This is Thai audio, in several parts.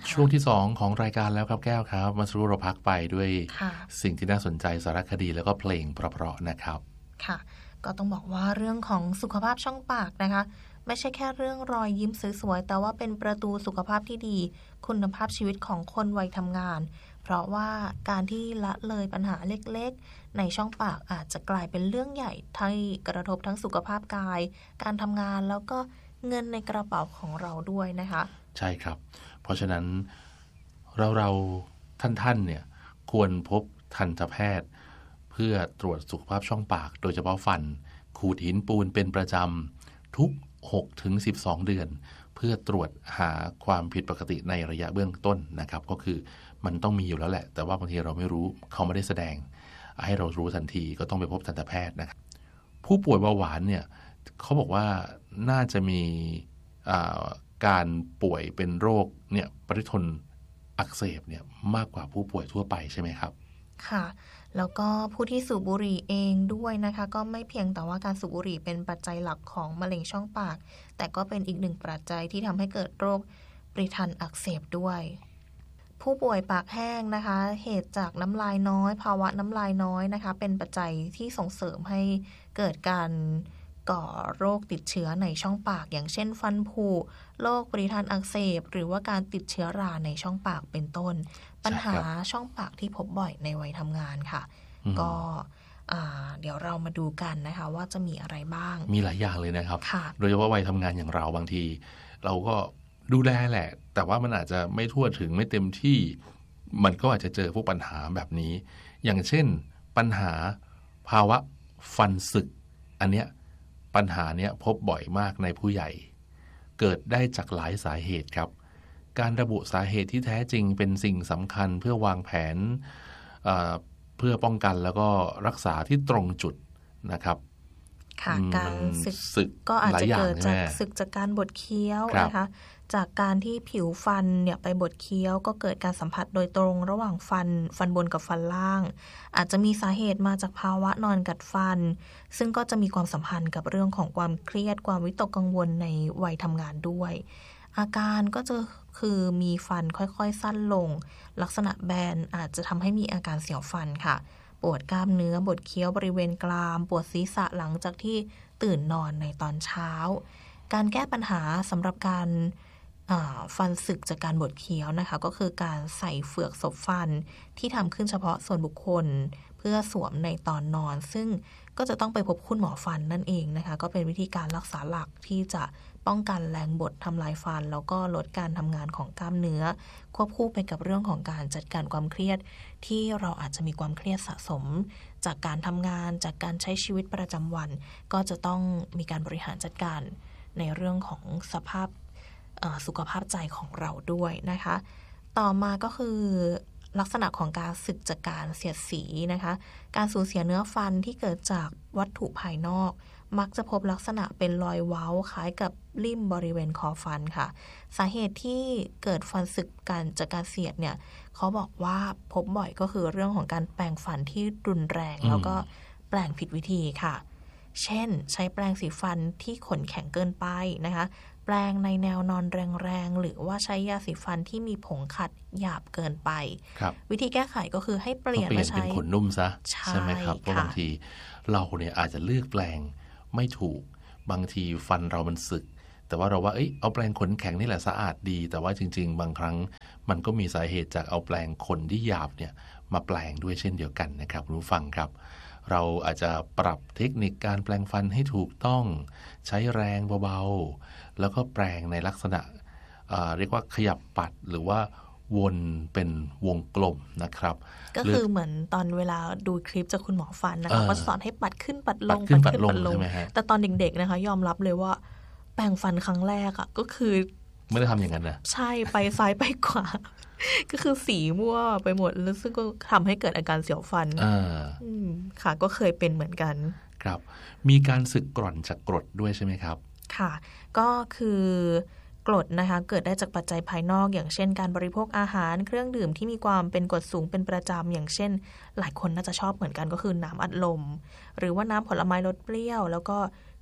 ช่วงที่2ของรายการแล้วครับแก้วครับมาสู่เราพักไปด้วยสิ่งที่น่าสนใจสารคดีแล้วก็เพลงเพราะๆนะครับค่ะก็ต้องบอกว่าเรื่องของสุขภาพช่องปากนะคะไม่ใช่แค่เรื่องรอยยิ้มสวยๆแต่ว่าเป็นประตูสุขภาพที่ดีคุณภาพชีวิตของคนวัยทำงานเพราะว่าการที่ละเลยปัญหาเล็กๆในช่องปากอาจจะกลายเป็นเรื่องใหญ่ที่กระทบทั้งสุขภาพกายการทำงานแล้วก็เงินในกระเป๋าของเราด้วยนะคะใช่ครับเพราะฉะนั้นเราท่านเนี่ยควรพบทันตแพทย์เพื่อตรวจสุขภาพช่องปากโดยเฉพาะฟันขูดหินปูนเป็นประจำทุก6 ถึง 12 เดือนเพื่อตรวจหาความผิดปกติในระยะเบื้องต้นนะครับก็คือมันต้องมีอยู่แล้วแหละแต่ว่าบางทีเราไม่รู้เขาไม่ได้แสดงให้เรารู้ทันทีก็ต้องไปพบทันตแพทย์นะครับผู้ป่วยเบาหวานเนี่ยเขาบอกว่าน่าจะมีการป่วยเป็นโรคเนี่ยปริทนอักเสบเนี่ยมากกว่าผู้ป่วยทั่วไปใช่ไหมครับค่ะแล้วก็ผู้ที่สูบบุหรี่เองด้วยนะคะก็ไม่เพียงแต่ว่าการสูบบุหรี่เป็นปัจจัยหลักของมะเร็งช่องปากแต่ก็เป็นอีกหนึ่งปัจจัยที่ทำให้เกิดโรคปริทันอักเสบด้วยผู้ป่วยปากแห้งนะคะเหตุจากน้ำลายน้อยภาวะน้ำลายน้อยนะคะเป็นปัจจัยที่ส่งเสริมให้เกิดการก่อโรคติดเชื้อในช่องปากอย่างเช่นฟันผุโรคปริทันอักเสบหรือว่าการติดเชื้อราในช่องปากเป็นต้นปัญหาช่องปากที่พบบ่อยในวัยทำงานค่ะก็เดี๋ยวเรามาดูกันนะคะว่าจะมีอะไรบ้างมีหลายอย่างเลยนะครับโดยเฉพาะวัยทำงานอย่างเราบางทีเราก็ดูแลแหละแต่ว่ามันอาจจะไม่ทั่วถึงไม่เต็มที่มันก็อาจจะเจอพวกปัญหาแบบนี้อย่างเช่นปัญหาภาวะฟันสึกอันเนี้ยปัญหาเนี้ยพบบ่อยมากในผู้ใหญ่เกิดได้จากหลายสาเหตุครับการระบุสาเหตุที่แท้จริงเป็นสิ่งสำคัญเพื่อวางแผนเพื่อป้องกันแล้วก็รักษาที่ตรงจุดนะครับค่ะการสึกก็อาจจะเกิดจากสึกจากการบดเคี้ยวนะคะจากการที่ผิวฟันเนี่ยไปบดเคี้ยวก็เกิดการสัมผัสโดยตรงระหว่างฟันบนกับฟันล่างอาจจะมีสาเหตุมาจากภาวะนอนกัดฟันซึ่งก็จะมีความสัมพันธ์กับเรื่องของความเครียดความวิตกกังวลในวัยทำงานด้วยอาการก็จะคือมีฟันค่อยๆสั้นลงลักษณะแบนอาจจะทำให้มีอาการเสียวฟันค่ะปวดกล้ามเนื้อบดเคี้ยวบริเวณกรามปวดศีรษะหลังจากที่ตื่นนอนในตอนเช้าการแก้ปัญหาสำหรับการฟันสึกจากการบดเคี้ยวนะคะก็คือการใส่เฟือกศพฟันที่ทำขึ้นเฉพาะส่วนบุคคลเพื่อสวมในตอนนอนซึ่งก็จะต้องไปพบคุณหมอฟันนั่นเองนะคะก็เป็นวิธีการรักษาหลักที่จะป้องกันแรงบดทำลายฟันแล้วก็ลดการทำงานของกล้ามเนื้อควบคู่ไปกับเรื่องของการจัดการความเครียดที่เราอาจจะมีความเครียดสะสมจากการทำงานจากการใช้ชีวิตประจำวันก็จะต้องมีการบริหารจัดการในเรื่องของสภาพสุขภาพใจของเราด้วยนะคะต่อมาก็คือลักษณะของการสึกจากการเสียดสีนะคะการสูญเสียเนื้อฟันที่เกิดจากวัตถุภายนอกมักจะพบลักษณะเป็นรอยเว้าคล้ายกับริ่มบริเวณคอฟันค่ะสาเหตุที่เกิดฟันสึกจากการเสียดเนี่ยเขาบอกว่าพบบ่อยก็คือเรื่องของการแปรงฟันที่รุนแรงแล้วก็แปรงผิดวิธีค่ะเช่นใช้แปรงสีฟันที่ขนแข็งเกินไปนะคะแปรงในแนวนอนแรงๆหรือว่าใช้ยาสีฟันที่มีผงขัดหยาบเกินไปวิธีแก้ไขก็คือให้เปลี่ยนมาใช้เป็นขนนุ่มซะใช่ไหมครับเพราะบางทีเราเนี่ยอาจจะเลือกแปรงไม่ถูกบางทีฟันเรามันสึกแต่ว่าเราว่าเอาแปรงขนแข็งนี่แหละสะอาดดีแต่ว่าจริงๆบางครั้งมันก็มีสาเหตุจากเอาแปรงขนที่หยาบเนี่ยมาแปรงด้วยเช่นเดียวกันนะครับคุณผู้ฟังครับเราอาจจะปรับเทคนิคการแปรงฟันให้ถูกต้องใช้แรงเบาๆแล้วก็แปรงในลักษณะเรียกว่าขยับปัดหรือว่าวนเป็นวงกลมนะครับก็คือเหมือนตอนเวลาดูคลิปจากคุณหมอฟันนะคะก็สอนให้ปัดขึ้นปัดลงปัดขึ้นปัดลงแต่ตอนเด็กๆนะคะยอมรับเลยว่าแปรงฟันครั้งแรกอ่ะก็คือไม่ได้ทำอย่างนั้นนะใช่ไปซ้ายไปขวาก็คือสีมั่วไปหมดแล้วซึ่งก็ทำให้เกิดอาการเสียวฟันค่ะก็เคยเป็นเหมือนกันครับมีการสึกกร่อนจากกรดด้วยใช่ไหมครับค่ะก็คือกรดนะคะเกิดได้จากปัจจัยภายนอกอย่างเช่นการบริโภคอาหารเครื่องดื่มที่มีความเป็นกรดสูงเป็นประจำอย่างเช่นหลายคนน่าจะชอบเหมือนกันก็คือน้ำอัดลมหรือว่าน้ำผลไม้รสเปรี้ยวแล้วก็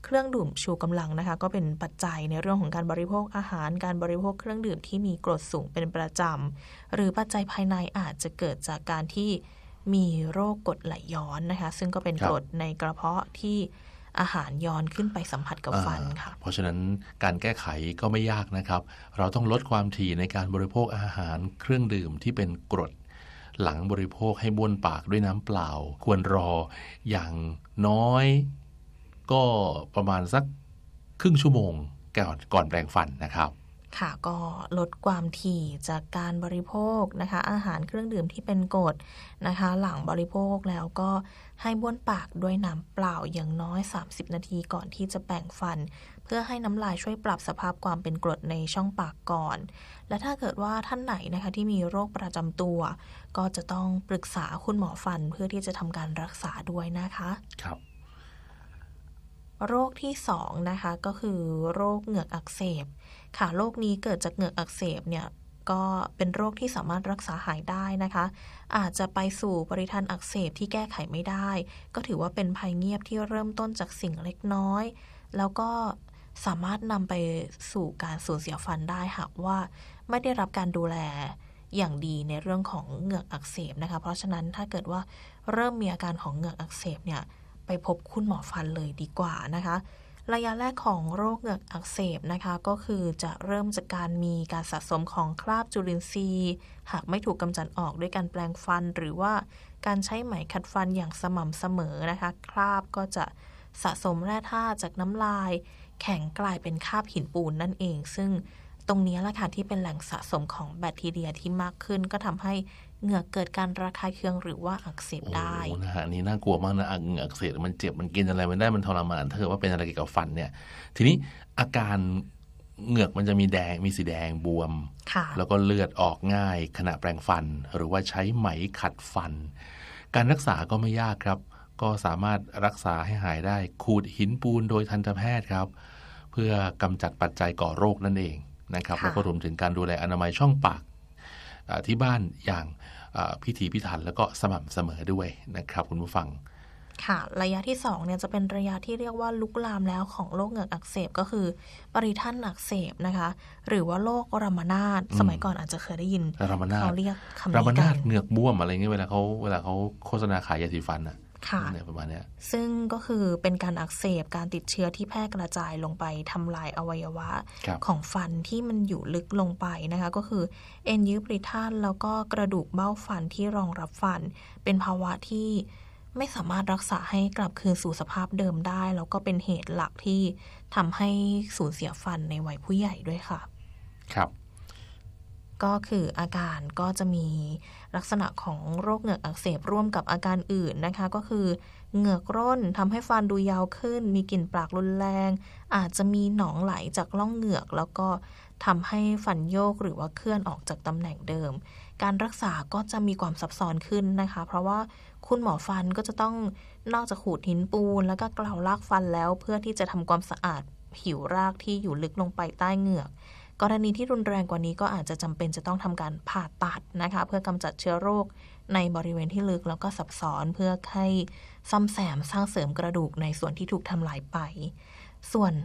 เครื่องดื่มชูกำลังนะคะก็เป็นปัจจัยในเรื่องของการบริโภคอาหารการบริโภคเครื่องดื่มที่มีกรดสูงเป็นประจำหรือปัจจัยภายในอาจจะเกิดจากการที่มีโรคกรดไหลย้อนนะคะซึ่งก็เป็นกรดในกระเพาะที่อาหารย้อนขึ้นไปสัมผัสกับฟันค่ะเพราะฉะนั้นการแก้ไขก็ไม่ยากนะครับเราต้องลดความถี่ในการบริโภคอาหารเครื่องดื่มที่เป็นกรดหลังบริโภคให้บ้วนปากด้วยน้ำเปล่าควรรออย่างน้อยก็ประมาณสักครึ่งชั่วโมงก่อนแปรงฟันนะครับค่ะก็ลดความถี่จากการบริโภคนะคะอาหารเครื่องดื่มที่เป็นกรดนะคะหลังบริโภคแล้วก็ให้บ้วนปากด้วยน้ำเปล่าอย่างน้อย30นาทีก่อนที่จะแปรงฟันเพื่อให้น้ำลายช่วยปรับสภาพความเป็นกรดในช่องปากก่อนและถ้าเกิดว่าท่านไหนนะคะที่มีโรคประจำตัวก็จะต้องปรึกษาคุณหมอฟันเพื่อที่จะทำการรักษาด้วยนะคะครับโรคที่2นะคะก็คือโรคเหงือกอักเสบค่ะโรคนี้เกิดจากเหงือกอักเสบเนี่ยก็เป็นโรคที่สามารถรักษาหายได้นะคะอาจจะไปสู่ปริทันอักเสบที่แก้ไขไม่ได้ก็ถือว่าเป็นภัยเงียบที่เริ่มต้นจากสิ่งเล็กน้อยแล้วก็สามารถนำไปสู่การสูญเสียฟันได้หากว่าไม่ได้รับการดูแลอย่างดีในเรื่องของเหงือกอักเสบนะคะเพราะฉะนั้นถ้าเกิดว่าเริ่มมีอาการของเหงือกอักเสบเนี่ยไปพบคุณหมอฟันเลยดีกว่านะคะระยะแรกของโรคเหงือกอักเสบนะคะก็คือจะเริ่มจากการมีการสะสมของคราบจุลินทรีย์หากไม่ถูกกำจัดออกด้วยการแปรงฟันหรือว่าการใช้ไหมขัดฟันอย่างสม่ำเสมอนะคะคราบก็จะสะสมแร่ธาตุจากน้ำลายแข็งกลายเป็นคราบหินปูนนั่นเองซึ่งตรงนี้แหละค่ะที่เป็นแหล่งสะสมของแบคทีเรียที่มากขึ้นก็ทำให้เหงือกเกิดการระคายเคืองหรือว่าอักเสบได้นะฮะนี่น่ากลัวมากนะเหงือกอักเสบมันเจ็บมันกินอะไรมันได้มันทรมานถ้าเกิดว่าเป็นอะไรเกี่ยวกับฟันเนี่ยทีนี้อาการเหงือกมันจะมีสีแดงบวมแล้วก็เลือดออกง่ายขณะแปรงฟันหรือว่าใช้ไหมขัดฟันการรักษาก็ไม่ยากครับก็สามารถรักษาให้หายได้ขูดหินปูนโดยทันตแพทย์ครับเพื่อกำจัดปัจจัยก่อโรคนั่นเองนะครับแล้วก็รวมถึงการดูแลอนามัยช่องปากที่บ้านอย่างพิถีพิถันแล้วก็สม่ำเสมอด้วยนะครับคุณผู้ฟังค่ะระยะที่2เนี่ยจะเป็นระยะที่เรียกว่าลุกลามแล้วของโรคเหงือกอักเสบก็คือปริทันอักเสบนะคะหรือว่าโรครามานาถสมัยก่อนอาจจะเคยได้ยินเขาเรียกคำนี้กันรามานาถเหงือกบวมอะไรเงี้ยเวลาเขาโฆษณาขายยาสีฟันอะประมาณนี้ซึ่งก็คือเป็นการอักเสบการติดเชื้อที่แพร่กระจายลงไปทำลายอวัยวะของฟันที่มันอยู่ลึกลงไปนะคะก็คือเอ็นยึดปริทันแล้วก็กระดูกเบ้าฟันที่รองรับฟันเป็นภาวะที่ไม่สามารถรักษาให้กลับคืนสู่สภาพเดิมได้แล้วก็เป็นเหตุหลักที่ทำให้สูญเสียฟันในวัยผู้ใหญ่ด้วยค่ะครับก็คืออาการก็จะมีลักษณะของโรคเหงือกอักเสบร่วมกับอาการอื่นนะคะก็คือเหงือกร่นทำให้ฟันดูยาวขึ้นมีกลิ่นปากรุนแรงอาจจะมีหนองไหลจากร่องเหงือกแล้วก็ทำให้ฟันโยกหรือว่าเคลื่อนออกจากตำแหน่งเดิมการรักษาก็จะมีความซับซ้อนขึ้นนะคะเพราะว่าคุณหมอฟันก็จะต้องนอกจากขูดหินปูนแล้วก็เกลารากฟันแล้วเพื่อที่จะทำความสะอาดผิวรากที่อยู่ลึกลงไปใต้เหงือกกรณีที่รุนแรงกว่านี้ก็อาจจะจำเป็นจะต้องทำการผ่าตัดนะคะเพื่อกำจัดเชื้อโรคในบริเวณที่ลึกแล้วก็ซับซ้อนเพื่อให้ซ่อมแซมสร้างเสริมกระดูกในส่วนที่ถูกทำลายไปส่วน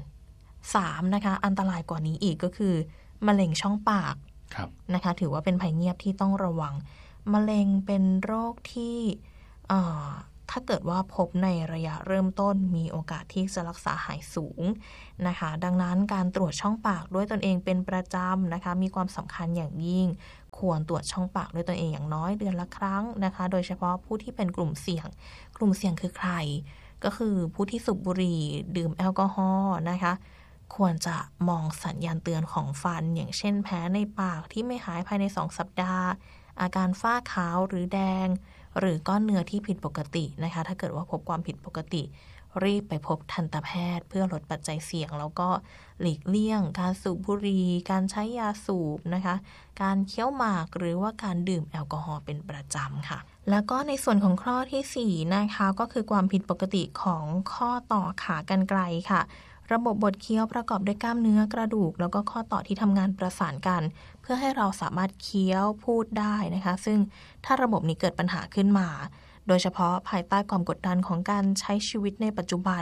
3นะคะอันตรายกว่านี้อีกก็คือมะเร็งช่องปากนะคะถือว่าเป็นภัยเงียบที่ต้องระวังมะเร็งเป็นโรคที่ถ้าเกิดว่าพบในระยะเริ่มต้นมีโอกาสที่จะรักษาหายสูงนะคะดังนั้นการตรวจช่องปากด้วยตนเองเป็นประจำนะคะมีความสำคัญอย่างยิ่งควรตรวจช่องปากด้วยตนเองอย่างน้อยเดือนละครั้งนะคะโดยเฉพาะผู้ที่เป็นกลุ่มเสี่ยงคือใครก็คือผู้ที่สูบบุหรี่ดื่มแอลกอฮอล์นะคะควรจะมองสัญญาณเตือนของฟันอย่างเช่นแผลในปากที่ไม่หายภายใน2 สัปดาห์อาการฝ้าขาวหรือแดงหรือก้อนเนื้อที่ผิดปกตินะคะถ้าเกิดว่าพบความผิดปกติรีบไปพบทันตแพทย์เพื่อลดปัจจัยเสี่ยงแล้วก็หลีกเลี่ยงการสูบบุหรี่การใช้ยาสูบนะคะการเคี้ยวหมากหรือว่าการดื่มแอลกอฮอล์เป็นประจำค่ะแล้วก็ในส่วนของข้อที่4นะคะก็คือความผิดปกติของข้อต่อขากรรไกรค่ะระบบบดเคี้ยวประกอบด้วยกล้ามเนื้อกระดูกแล้วก็ข้อต่อที่ทำงานประสานกันเพื่อให้เราสามารถเคี้ยวพูดได้นะคะซึ่งถ้าระบบนี้เกิดปัญหาขึ้นมาโดยเฉพาะภายใต้ความกดดันของการใช้ชีวิตในปัจจุบัน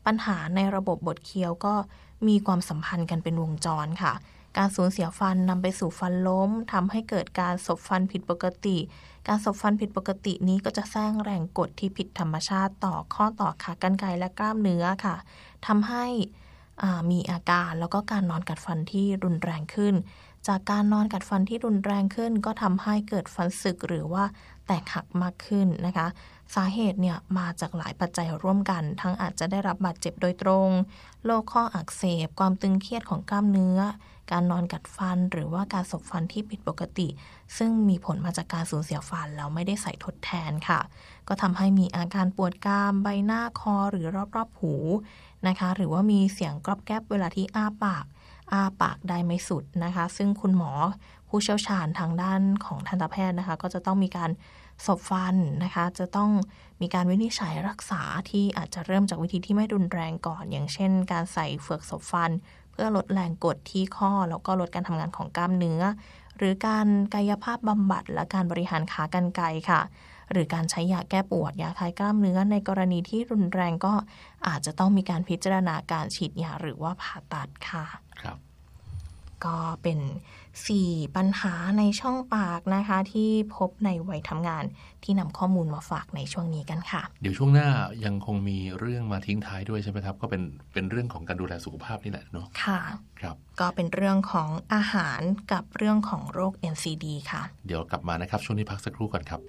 ปัญหาในระบบบดเคี้ยวก็มีความสัมพันธ์กันเป็นวงจรค่ะการสูญเสียฟันนำไปสู่ฟันล้มทำให้เกิดการสบฟันผิดปกติการสบฟันผิดปกตินี้ก็จะสร้างแรงกดที่ผิดธรรมชาติต่อข้อต่อขากรรไกรและกล้ามเนื้อค่ะทำให้มีอาการแล้วก็การนอนกัดฟันที่รุนแรงขึ้นจากการนอนกัดฟันที่รุนแรงขึ้นก็ทำให้เกิดฟันสึกหรือว่าแตกหักมากขึ้นนะคะสาเหตุเนี่ยมาจากหลายปัจจัยร่วมกันทั้งอาจจะได้รับบาดเจ็บโดยตรงโรคข้ออักเสบความตึงเครียดของกล้ามเนื้อการนอนกัดฟันหรือว่าการสบฟันที่ผิดปกติซึ่งมีผลมาจากการสูญเสียฟันแล้วไม่ได้ใส่ทดแทนค่ะก็ทำให้มีอาการปวดกรามใบหน้าคอหรือรอบๆหูนะคะหรือว่ามีเสียงกรอบแกรบเวลาที่อ้าปากได้ไม่สุดนะคะซึ่งคุณหมอผู้เชี่ยวชาญทางด้านของทันตแพทย์นะคะก็จะต้องมีการสบฟันนะคะจะต้องมีการวินิจฉัยรักษาที่อาจจะเริ่มจากวิธีที่ไม่รุนแรงก่อนอย่างเช่นการใส่เฟือกสบฟันเพื่อลดแรงกดที่ข้อแล้วก็ลดการทำงานของกล้ามเนื้อหรือการกายภาพบำบัดและการบริหารขากรรไกรค่ะหรือการใช้ยาแก้ปวดยาคลายกล้ามเนื้อในกรณีที่รุนแรงก็อาจจะต้องมีการพิจารณาการฉีดยาหรือว่าผ่าตัดค่ะครับก็เป็น4ปัญหาในช่องปากนะคะที่พบในวัยทำงานที่นำข้อมูลมาฝากในช่วงนี้กันค่ะเดี๋ยวช่วงหน้ายังคงมีเรื่องมาทิ้งท้ายด้วยใช่ไหมครับก็เป็นเรื่องของการดูแลสุขภาพนี่แหละเนาะค่ะครับก็เป็นเรื่องของอาหารกับเรื่องของโรค NCD ค่ะเดี๋ยวกลับมานะครับช่วงนี้พักสักครู่ก่อนครับ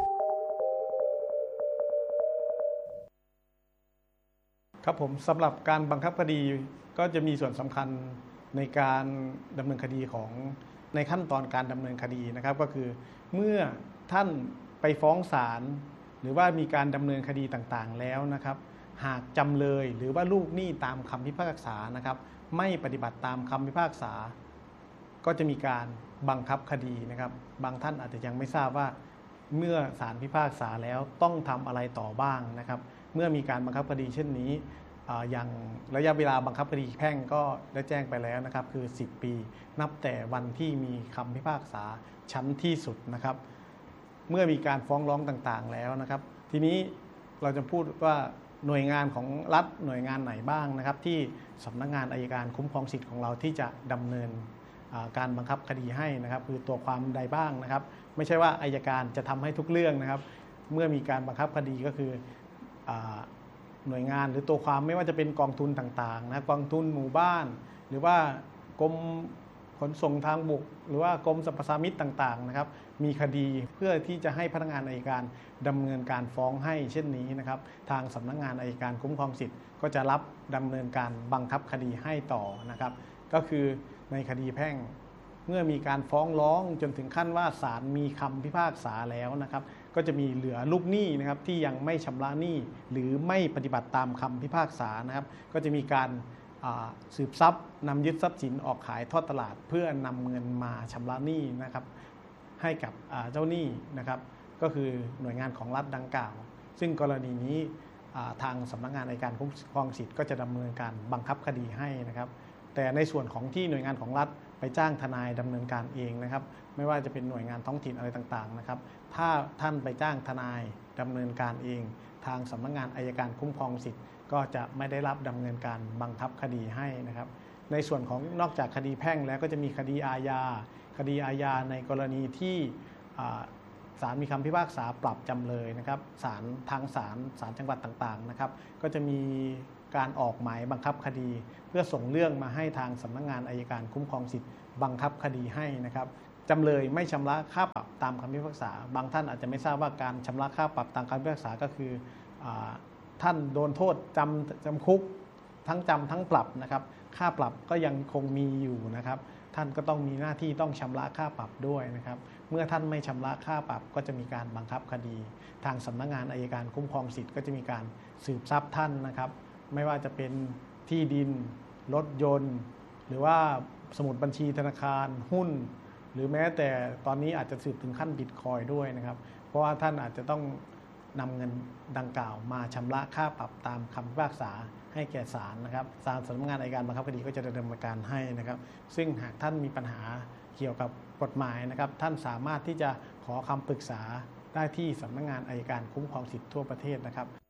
ครับผมสำหรับการบังคับคดีก็จะมีส่วนสำคัญในการดำเนินคดีของในขั้นตอนการดำเนินคดีนะครับก็คือเมื่อท่านไปฟ้องศาลหรือว่ามีการดำเนินคดีต่างๆแล้วนะครับหากจำเลยหรือว่าลูกหนี้ตามคำพิพากษานะครับไม่ปฏิบัติตามคำพิพากษาก็จะมีการบังคับคดีนะครับบางท่านอาจจะยังไม่ทราบว่าเมื่อศาลพิพากษาแล้วต้องทำอะไรต่อบ้างนะครับเมื่อมีการบังคับคดีเช่นนี้อย่างระยะเวลาบังคับคดีแพ่งก็ได้แจ้งไปแล้วนะครับคือ10 ปีนับแต่วันที่มีคำพิพากษาชั้นที่สุดนะครับเมื่อมีการฟ้องร้องต่างๆแล้วนะครับทีนี้เราจะพูดว่าหน่วยงานของรัฐหน่วยงานไหนบ้างนะครับที่สำนักงานอัยการคุ้มครองสิทธิ์ของเราที่จะดำเนินการบังคับคดีให้นะครับคือตัวความใดบ้างนะครับไม่ใช่ว่าอัยการจะทำให้ทุกเรื่องนะครับเมื่อมีการบังคับคดีก็คือหน่วยงานหรือตัวความไม่ว่าจะเป็นกองทุนต่างๆนะกองทุนหมู่บ้านหรือว่ากรมขนส่งทางบกหรือว่ากรมสรรพสามิตต่างๆนะครับมีคดีเพื่อที่จะให้พนักงานอัยการดำเนินการฟ้องให้เช่นนี้นะครับทางสำนักงานอัยการคุ้มครองสิทธิ์ก็จะรับดำเนินการบังคับคดีให้ต่อนะครับก็คือในคดีแพ่งเมื่อมีการฟ้องร้องจนถึงขั้นว่าศาลมีคำพิพากษาแล้วนะครับก็จะมีเหลือลูกหนี้นะครับที่ยังไม่ชำระหนี้หรือไม่ปฏิบัติตามคำพิพากษานะครับก็จะมีการสืบทรัพย์นำยึดทรัพย์สินออกขายทอดตลาดเพื่อนำเงินมาชำระหนี้นะครับให้กับเจ้าหนี้นะครับก็คือหน่วยงานของรัฐดังกล่าวซึ่งกรณีนี้ทางสำนักงานอัยการคุ้มครองสิทธิ์ก็จะดำเนินการบังคับคดีให้นะครับแต่ในส่วนของที่หน่วยงานของรัฐไปจ้างทนายดำเนินการเองนะครับไม่ว่าจะเป็นหน่วยงานท้องถิ่นอะไรต่างๆนะครับถ้าท่านไปจ้างทนายดำเนินการเองทางสำนักงานอัยการคุ้มครองสิทธิ์ก็จะไม่ได้รับดำเนินการบังคับคดีให้นะครับในส่วนของนอกจากคดีแพ่งแล้วก็จะมีคดีอาญาในกรณีที่ศาลมีคำพิพากษาปรับจำเลยนะครับศาลจังหวัดต่างๆนะครับก็จะมีการออกหมายบังคับคดีเพื่อส่งเรื่องมาให้ทางสำนักงานอัยการคุ้มครองสิทธิ์บังคับคดีให้นะครับจำเลยไม่ชำระค่าปรับตามคำพิพากษาบางท่านอาจจะไม่ทราบว่าการชำระค่าปรับตามคำพิพากษาก็คือท่านโดนโทษจำคุกทั้งจำทั้งปรับนะครับค่าปรับก็ยังคงมีอยู่นะครับท่านก็ต้องมีหน้าที่ต้องชำระค่าปรับด้วยนะครับเมื่อท่านไม่ชำระค่าปรับก็จะมีการบังคับคดีทางสำนักงานอัยการคุ้มครองสิทธิ์ก็จะมีการสืบทรัพย์ท่านนะครับไม่ว่าจะเป็นที่ดินรถยนต์หรือว่าสมุดบัญชีธนาคารหุ้นหรือแม้แต่ตอนนี้อาจจะสืบถึงขั้นบิตคอยน์ด้วยนะครับเพราะว่าท่านอาจจะต้องนำเงินดังกล่าวมาชำระค่าปรับตามคำพิพากษาให้แก่ศาลนะครับศาลสำนักงานอัยการบังคับคดีก็จะดำเนินการให้นะครับซึ่งหากท่านมีปัญหาเกี่ยวกับกฎหมายนะครับท่านสามารถที่จะขอคำปรึกษาได้ที่สำนักงานอัยการคุ้มครองสิทธิทั่วประเทศนะครับ